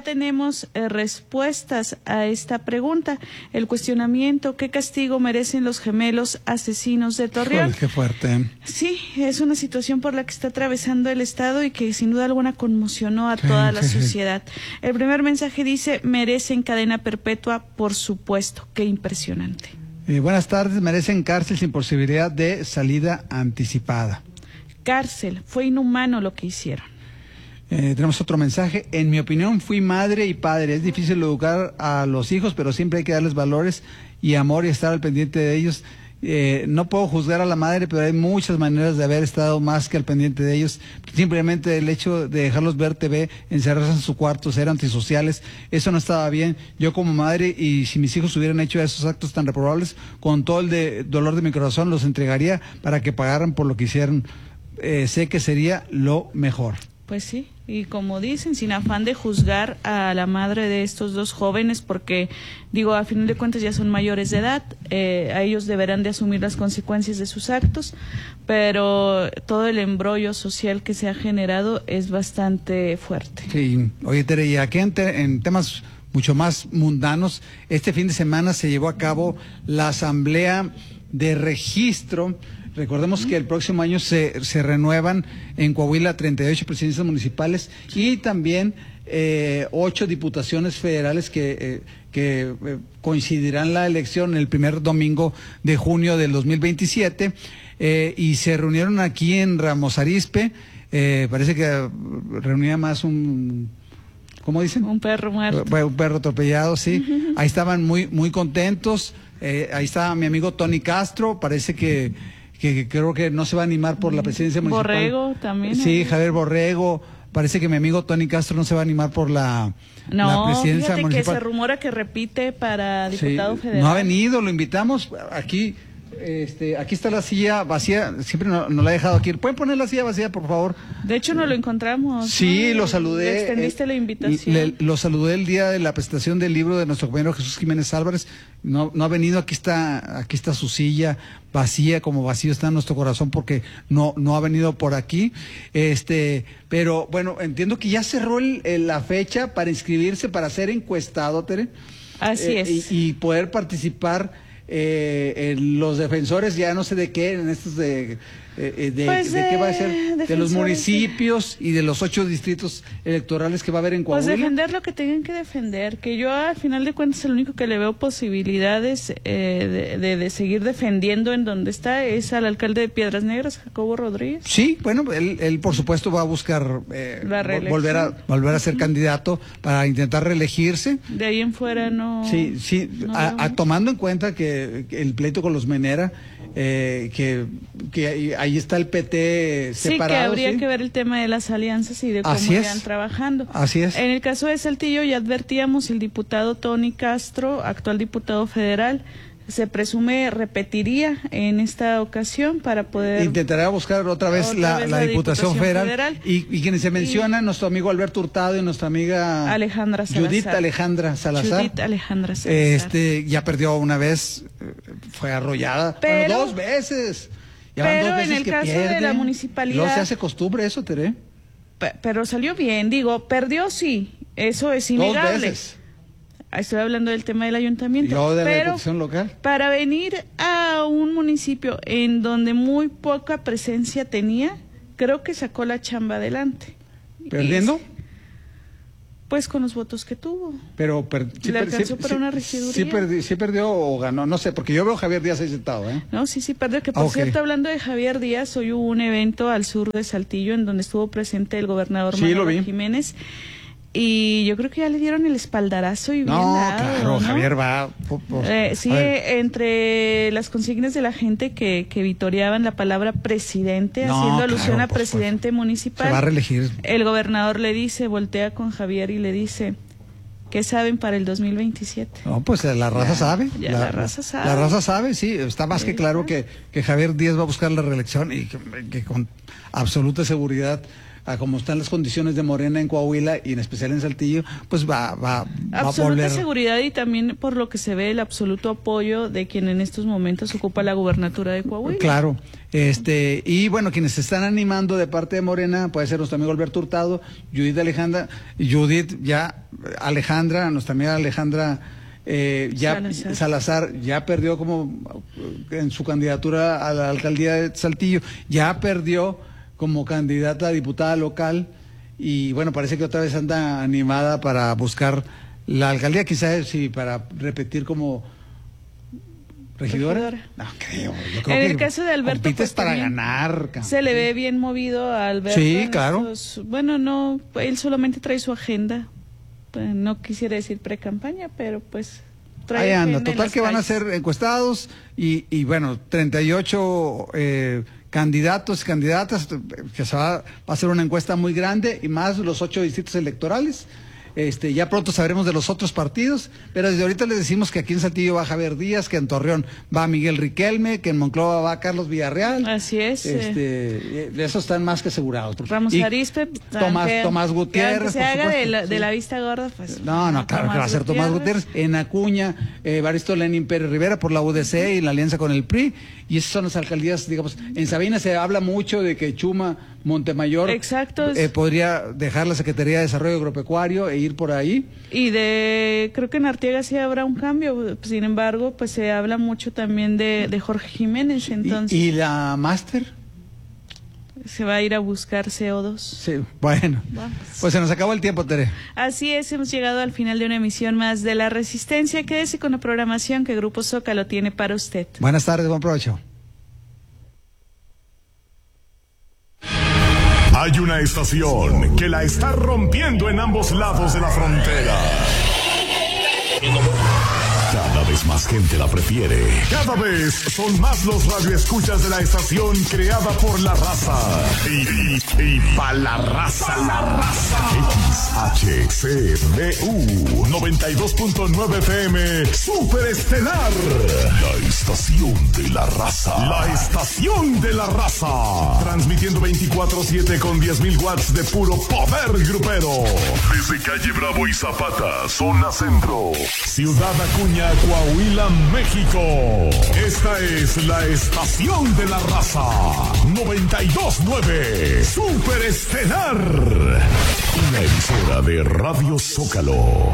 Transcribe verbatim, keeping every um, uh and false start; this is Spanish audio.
tenemos eh, respuestas a esta pregunta. El cuestionamiento: ¿qué castigo merecen los gemelos asesinos de Torreón? Joder, qué fuerte. Sí, es una situación por la que está atravesando el Estado y que sin duda alguna conmocionó a toda la sociedad. El primer mensaje dice: merecen cadena perpetua, por supuesto. Qué impresionante. Eh, buenas tardes, merecen cárcel sin posibilidad de salida anticipada. Cárcel, fue inhumano lo que hicieron. Eh, tenemos otro mensaje. En mi opinión, fui madre y padre. Es difícil educar a los hijos, pero siempre hay que darles valores y amor y estar al pendiente de ellos. Eh, no puedo juzgar a la madre, pero hay muchas maneras de haber estado más que al pendiente de ellos. Simplemente el hecho de dejarlos ver T V, encerrarse en su cuarto, ser antisociales, eso no estaba bien. Yo como madre, y si mis hijos hubieran hecho esos actos tan reprobables, con todo el de, dolor de mi corazón los entregaría para que pagaran por lo que hicieron. Eh, sé que sería lo mejor. Pues sí, y como dicen, sin afán de juzgar a la madre de estos dos jóvenes, porque, digo, a final de cuentas ya son mayores de edad, eh, a ellos deberán de asumir las consecuencias de sus actos, pero todo el embrollo social que se ha generado es bastante fuerte. Sí, oye Tere, y aquí en, te, en temas mucho más mundanos, este fin de semana se llevó a cabo la asamblea de registro. Recordemos que el próximo año se, se renuevan en Coahuila treinta y ocho presidencias municipales y también eh, ocho diputaciones federales que, eh, que eh, coincidirán la elección el primer domingo de junio del dos mil veintisiete eh, y se reunieron aquí en Ramos Arizpe. Eh, parece que reunía más un... ¿Cómo dicen? Un perro muerto. Un perro atropellado, sí. Uh-huh. Ahí estaban muy, muy contentos. Eh, ahí estaba mi amigo Tony Castro, parece que... que creo que no se va a animar por la presidencia municipal. Borrego también. Sí, ¿eh? Javier Borrego. Parece que mi amigo Tony Castro no se va a animar por la, no, la presidencia fíjate municipal. Que se rumora que repite para diputado sí, federal. No ha venido, lo invitamos aquí. Este, aquí está la silla vacía, siempre nos no la he dejado aquí. ¿Pueden poner la silla vacía, por favor? De hecho, nos lo encontramos. Sí, ¿no? lo saludé. Le extendiste eh, la invitación. Le, lo saludé el día de la presentación del libro de nuestro compañero Jesús Jiménez Álvarez. No, no ha venido, aquí está, aquí está su silla vacía, como vacío está nuestro corazón porque no, no ha venido por aquí. Este, pero bueno, entiendo que ya cerró el, el, la fecha para inscribirse, para ser encuestado, Tere. Así eh, es. Y, y poder participar. Eh, eh, los defensores, ya no sé de qué, en estos de, eh, de, pues de, de, de qué va a ser, de los municipios y de los ocho distritos electorales que va a haber en Coahuila. Pues defender lo que tengan que defender, que yo al final de cuentas el único que le veo posibilidades eh, de, de, de seguir defendiendo en donde está es al alcalde de Piedras Negras, Jacobo Rodríguez. Sí, bueno, él, él por supuesto va a buscar eh, volver a volver a ser uh-huh. candidato para intentar reelegirse. De ahí en fuera no. Sí, sí, no a, a, tomando en cuenta que el pleito con los Menera, eh, que, que ahí está el P T separado. Sí, que habría ¿sí? que ver el tema de las alianzas y de cómo Así irán es. trabajando. Así es. En el caso de Saltillo ya advertíamos, el diputado Tony Castro, actual diputado federal, se presume repetiría en esta ocasión para poder... Intentará buscar otra vez, otra la, vez la, la Diputación, Diputación Federal, Federal. Y, y quienes se mencionan, y... nuestro amigo Alberto Hurtado y nuestra amiga Alejandra Salazar. Judith Alejandra Salazar. Judith Alejandra Salazar. Este, ya perdió una vez, fue arrollada. Pero, bueno, dos veces. Ya pero dos veces en el que caso pierde. de la municipalidad... No se hace costumbre eso, Tere. Pero salió bien, digo, perdió sí, eso es innegable. Dos veces. Estoy hablando del tema del ayuntamiento. Yo de pero la Diputación local. Para venir a un municipio en donde muy poca presencia tenía, creo que sacó la chamba adelante. ¿Perdiendo? Y, pues con los votos que tuvo. Pero per, sí, le alcanzó sí, para sí, una regiduría. Sí, perdi, sí perdió o ganó, no sé, porque yo veo a Javier Díaz ahí sentado, ¿eh? No, sí, sí perdió. Que por ah, okay. cierto, hablando de Javier Díaz, hoy hubo un evento al sur de Saltillo en donde estuvo presente el gobernador sí, Manolo Jiménez. Y yo creo que ya le dieron el espaldarazo y bien no, dado, claro, ¿no? Javier va... Por, por, eh, sí, entre las consignas de la gente que, que vitoreaban la palabra presidente, no, haciendo alusión claro, a presidente por, municipal. Se va a reelegir. El gobernador le dice, voltea con Javier y le dice... ¿Qué saben para el dos mil veintisiete? No, pues la raza ya, sabe. Ya la, la raza sabe. La raza sabe, sí. Está más sí, que claro que, que Javier Díaz va a buscar la reelección y que, que con absoluta seguridad a cómo están las condiciones de Morena en Coahuila y en especial en Saltillo, pues va, va, va a absoluta volver. seguridad y también por lo que se ve el absoluto apoyo de quien en estos momentos ocupa la gubernatura de Coahuila. Claro, este, y bueno, quienes se están animando de parte de Morena, puede ser nuestro amigo Alberto Hurtado, Judith Alejandra, Judith ya, Alejandra, nuestra amiga Alejandra eh, ya Salazar. Salazar ya perdió como en su candidatura a la alcaldía de Saltillo, ya perdió como candidata a diputada local y bueno, parece que otra vez anda animada para buscar la alcaldía, quizás sí, para repetir como regidora. regidora. No creo. Yo creo en que el caso de Alberto, compites pues, para ganar. Campeón. Se le ve bien movido a Alberto. Sí, claro. Estos, bueno, no, él solamente trae su agenda. No quisiera decir pre-campaña, pero pues trae. Ahí anda. Total que calles. Van a ser encuestados y, y bueno, treinta y ocho eh, candidatos y candidatas, que se va, va a ser una encuesta muy grande y más los ocho distritos electorales. Este, ya pronto sabremos de los otros partidos, pero desde ahorita les decimos que aquí en Saltillo va Javier Díaz, que en Torreón va Miguel Riquelme, que en Monclova va Carlos Villarreal. Así es. Este, eh. Esos están más que asegurados. Ramos Arizpe, Tomás, que, Tomás Gutiérrez. Que se haga de la, de la vista gorda, pues. No, no, claro que va a ser Tomás Gutiérrez. En Acuña, eh, Evaristo Lenín Pérez Rivera por la U D C y la alianza con el P R I. Y esas son las alcaldías, digamos. En Sabina se habla mucho de que Chuma Montemayor Exacto. Eh, podría dejar la Secretaría de Desarrollo Agropecuario e ir por ahí. Y de, creo que en Arteaga sí habrá un cambio, sin embargo, pues se habla mucho también de, de Jorge Jiménez, entonces. ¿Y, y la máster? Se va a ir a buscar C O dos. Sí, bueno. Vamos. Pues se nos acabó el tiempo, Tere. Así es, hemos llegado al final de una emisión más de La Resistencia. Quédese con la programación que Grupo Zócalo tiene para usted. Buenas tardes, buen provecho. Hay una estación que la está rompiendo en ambos lados de la frontera. Cada vez más gente la prefiere. Cada vez son más los radioescuchas de la estación creada por la raza. Y, y, y pa' la raza, la raza. X H C B U noventa y dos punto nueve F M Super Estelar. La estación de la raza. La estación de la raza. Transmitiendo veinticuatro siete con diez mil watts de puro poder grupero. Desde calle Bravo y Zapata, zona centro. Ciudad Acuña, Coahuila, México. Esta es la estación de la raza. noventa y dos punto nueve Super Estelar. Una emisora de Radio Zócalo.